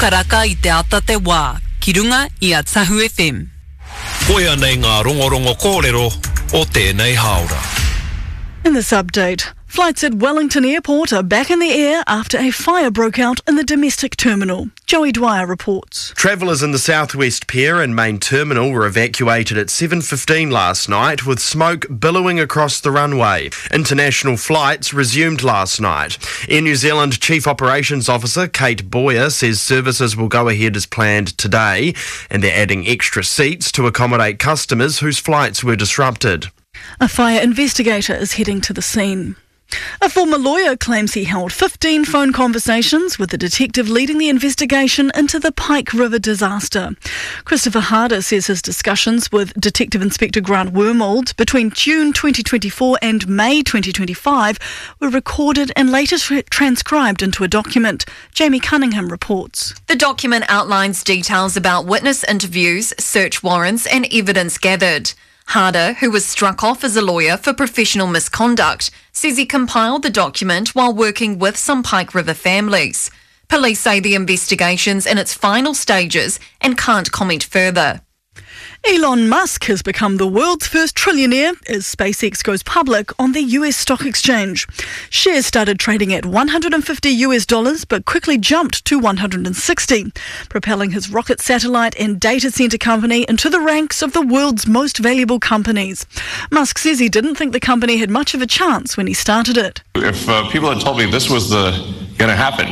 karaka I te ata te wā, ki runga I a Tahu FM. Koia nei ngā rongorongo kōrero o tēnei haora. In this update, flights at Wellington Airport are back in the air after a fire broke out in the domestic terminal. Joey Dwyer reports. Travellers in the Southwest Pier and main terminal were evacuated at 7:15 last night with smoke billowing across the runway. International flights resumed last night. Air New Zealand Chief Operations Officer Kate Boyer says services will go ahead as planned today, and they're adding extra seats to accommodate customers whose flights were disrupted. A fire investigator is heading to the scene. A former lawyer claims he held 15 phone conversations with the detective leading the investigation into the Pike River disaster. Christopher Harder says his discussions with Detective Inspector Grant Wormold between June 2024 and May 2025 were recorded and later transcribed into a document. Jamie Cunningham reports. The document outlines details about witness interviews, search warrants and evidence gathered. Harder, who was struck off as a lawyer for professional misconduct, says he compiled the document while working with some Pike River families. Police say the investigation's in its final stages and can't comment further. Elon Musk has become the world's first trillionaire as SpaceX goes public on the US stock exchange. Shares started trading at $150 but quickly jumped to $160, propelling his rocket satellite and data center company into the ranks of the world's most valuable companies. Musk says he didn't think the company had much of a chance when he started it. If people had told me this was going to happen,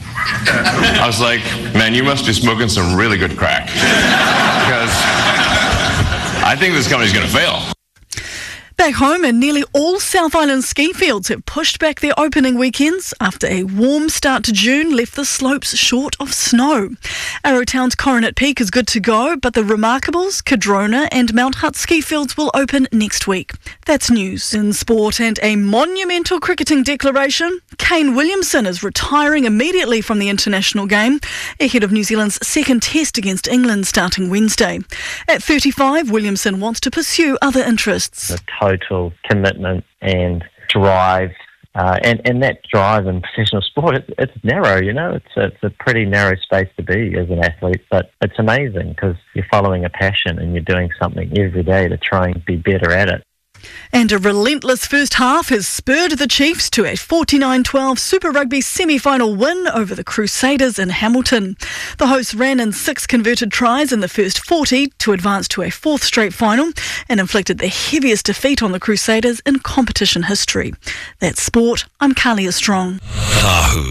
I was like, man, you must be smoking some really good crack. Because I think this company's going to fail. Back home, and nearly all South Island ski fields have pushed back their opening weekends after a warm start to June left the slopes short of snow. Arrowtown's Coronet Peak is good to go, but the Remarkables, Cadrona and Mount Hutt ski fields will open next week. That's news in sport, and a monumental cricketing declaration. Kane Williamson is retiring immediately from the international game ahead of New Zealand's second test against England starting Wednesday. At 35, Williamson wants to pursue other interests. The total commitment and drive, and that drive in professional sport, it's narrow, you know, it's a pretty narrow space to be as an athlete, but it's amazing because you're following a passion and you're doing something every day to try and be better at it. And a relentless first half has spurred the Chiefs to a 49-12 Super Rugby semi-final win over the Crusaders in Hamilton. The hosts ran in 6 converted tries in the first 40 to advance to a 4th straight final and inflicted the heaviest defeat on the Crusaders in competition history. That's sport. I'm Kalia Strong. Tahu.